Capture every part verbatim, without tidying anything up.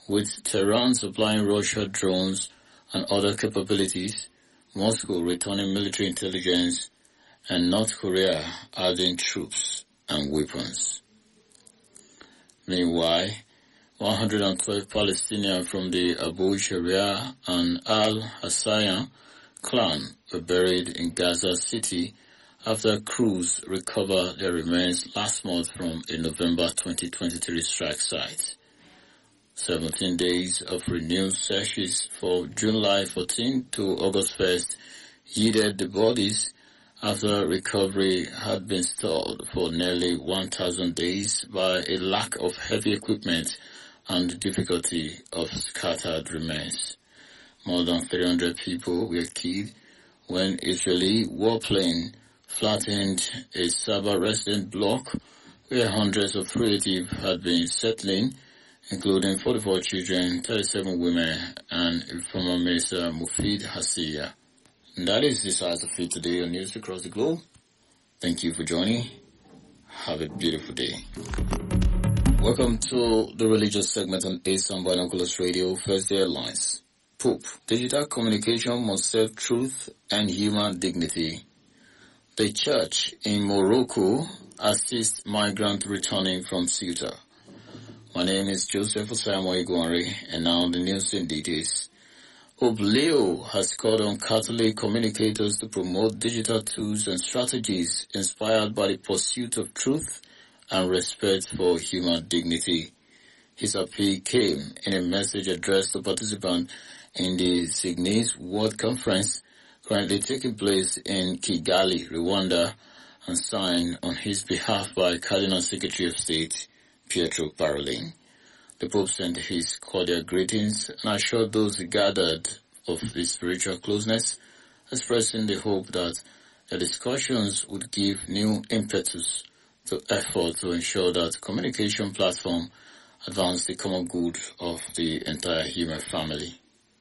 With Tehran supplying Russia drones and other capabilities, Moscow returning military intelligence, and North Korea adding troops and weapons. Meanwhile, one hundred twelve Palestinians from the Abu Sharia and Al-Hassan clan were buried in Gaza City after crews recovered their remains last month from a November twenty twenty-three strike site. seventeen days of renewed searches for July fourteenth to August first yielded the bodies after recovery had been stalled for nearly one thousand days by a lack of heavy equipment and the difficulty of scattered remains. More than three hundred people were killed when Israeli warplane flattened a Sabah resident block where hundreds of relatives had been settling, including forty-four children, thirty-seven women, and former Minister Mufid Hassiya. And that is the size of it today on News Across the Globe. Thank you for joining. Have a beautiful day. Welcome to the religious segment on Asam Binoculars Radio, First Day Headlines. Pope, digital communication must serve truth and human dignity. The church in Morocco assists migrants returning from Ceuta. My name is Joseph Osamo Iguanri, and now the news in details. Pope Leo has called on Catholic communicators to promote digital tools and strategies inspired by the pursuit of truth and respect for human dignity. His appeal came in a message addressed to participants in the Signis World Conference currently taking place in Kigali, Rwanda, and signed on his behalf by Cardinal Secretary of State Pietro Parolin. The Pope sent his cordial greetings and assured those gathered of his spiritual closeness, expressing the hope that the discussions would give new impetus to effort to ensure that communication platform advance the common good of the entire human family.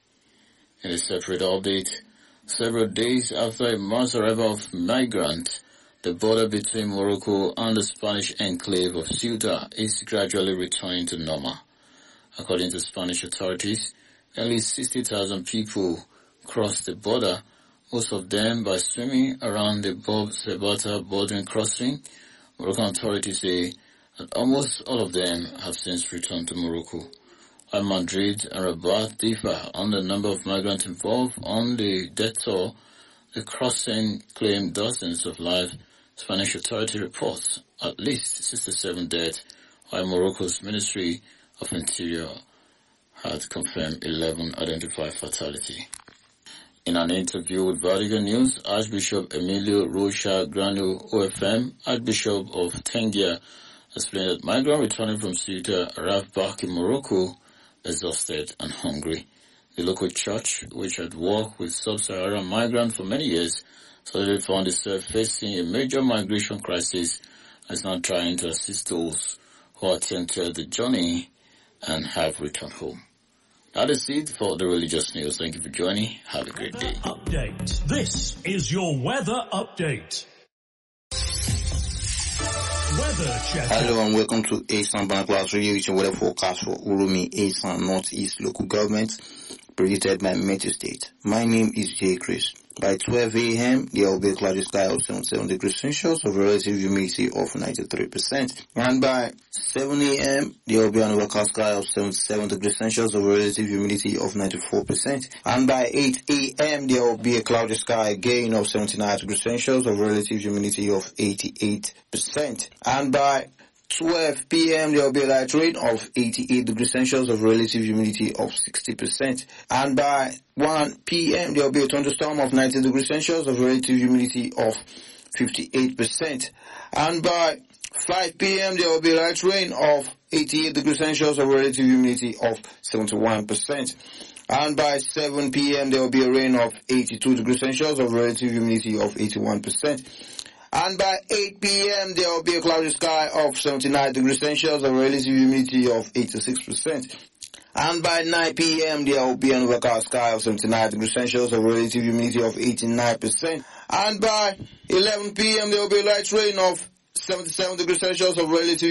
In a separate update, several days after a mass arrival of migrants, the border between Morocco and the Spanish enclave of Ceuta is gradually returning to normal. According to Spanish authorities, nearly sixty thousand people crossed the border, most of them by swimming around the Bob Sebata bordering crossing. Moroccan authorities say that almost all of them have since returned to Morocco. While Madrid and Rabat differ on the number of migrants involved on the death toll, the crossing claimed dozens of lives. Spanish authority reports at least sixty-seven dead, while Morocco's Ministry of Interior had confirmed eleven identified fatality. In an interview with Vatican News, Archbishop Emilio Rocha Grano O F M, Archbishop of Tangier, explained that migrants returning from Ceuta arrived back in Morocco exhausted and hungry. The local church, which had worked with sub-Saharan migrants for many years, suddenly found itself facing a major migration crisis and is now trying to assist those who attempted the journey and have returned home. That is it for the religious news. Thank you for joining. Have a great day. Update. This is your weather update. Weather check. Hello and welcome to Asam Binoculars Radio, which is weather forecast for Urumi, Asam Northeast Local Government, predicted by Meteo State. My name is Jay Chris. By twelve a.m., there will be a cloudy sky of seventy-seven degrees Celsius of relative humidity of ninety-three percent. And by seven a.m., there will be an overcast sky of seventy-seven degrees Celsius of relative humidity of ninety-four percent. And by eight a.m., there will be a cloudy sky again of seventy-nine degrees Celsius of relative humidity of eighty-eight percent. And by twelve p.m. there will be a light rain of eighty-eight degrees Celsius of relative humidity of sixty percent. And by one p.m. there will be a thunderstorm of ninety degrees Celsius of relative humidity of fifty-eight percent. And by five p.m. there will be a light rain of eighty-eight degrees Celsius of relative humidity of seventy-one percent. And by seven p.m. there will be a rain of eighty-two degrees Celsius of relative humidity of eighty-one percent. And by eight p.m. there will be a cloudy sky of seventy-nine degrees Celsius of relative humidity of eighty-six percent. And by nine p.m. there will be an overcast sky of seventy-nine degrees Celsius of relative humidity of eighty-nine percent. And by eleven p.m. there will be a light rain of seventy-seven degrees Celsius of relative